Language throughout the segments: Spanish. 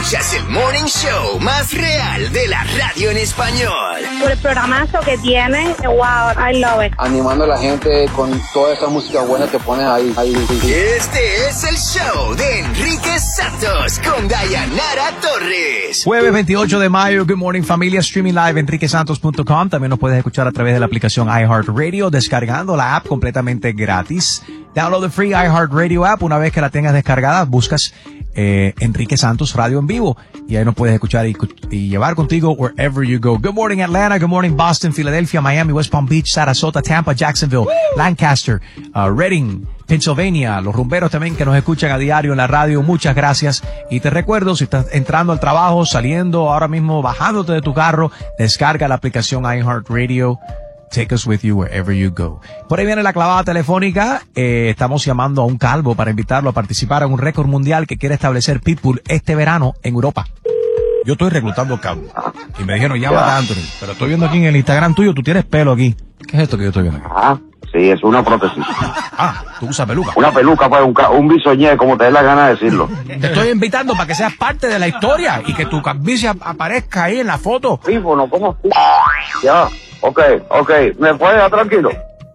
Escuchas el Morning Show más real de la radio en español. Por el programazo que tienen, wow, I love it. Animando a la gente con toda esa música buena que pones ahí. Este es el show de Enrique Santos con Dayanara Torres. Jueves 28 de mayo, Good Morning Familia, streaming live enriquesantos.com. También nos puedes escuchar a través de la aplicación iHeartRadio, descargando la app completamente gratis. Download the free iHeartRadio app. Una vez que la tengas descargada, buscas Enrique Santos Radio en vivo y ahí nos puedes escuchar y llevar contigo wherever you go. Good morning Atlanta, good morning Boston, Philadelphia, Miami, West Palm Beach, Sarasota, Tampa, Jacksonville, Lancaster, Reading, Pennsylvania, los rumberos también que nos escuchan a diario en la radio, muchas gracias. Y te recuerdo, si estás entrando al trabajo, saliendo, ahora mismo bajándote de tu carro, descarga la aplicación iHeartRadio. Take us with you wherever you go. Por ahí viene la clavada telefónica. Estamos llamando a un calvo para invitarlo a participar en un récord mundial que quiere establecer Pitbull este verano en Europa. Yo estoy reclutando calvo. Y me dijeron, llámate a Anthony. Pero estoy viendo aquí en el Instagram tuyo, tú tienes pelo aquí. ¿Qué es esto que yo estoy viendo aquí? Ah, sí, es una prótesis. Ah, tú usas peluca. Una peluca, pues, un bisoñé, como te dé la gana de decirlo. Te estoy invitando para que seas parte de la historia y que tu calvicie aparezca ahí en la foto. Vivo, ¿cómo? Ya, ok, ¿me puedes dejar tranquilo?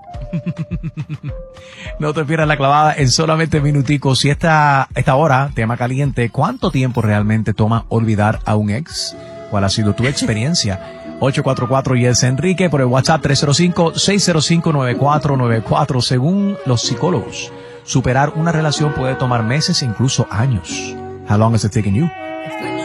No te pierdas la clavada en solamente minuticos. Si esta hora, tema caliente, ¿cuánto tiempo realmente toma olvidar a un ex? ¿Cuál ha sido tu experiencia? 844 Yes Enrique por el WhatsApp 305-605-9494. Según los psicólogos, superar una relación puede tomar meses e incluso años. How long has it taken you?